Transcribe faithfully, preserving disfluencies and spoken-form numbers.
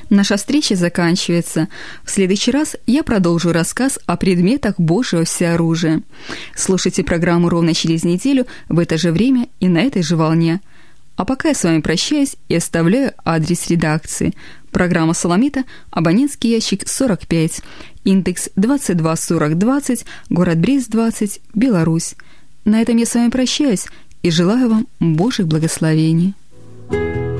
Наша встреча заканчивается. В следующий раз я продолжу рассказ о предметах Божьего всеоружия. Слушайте программу ровно через неделю в это же время и на этой же волне. А пока я с вами прощаюсь и оставляю адрес редакции. Программа «Суламита», абонентский ящик сорок пять, индекс двадцать два сорок двадцать, город Брест двадцать, Беларусь. На этом я с вами прощаюсь и желаю вам Божьих благословений.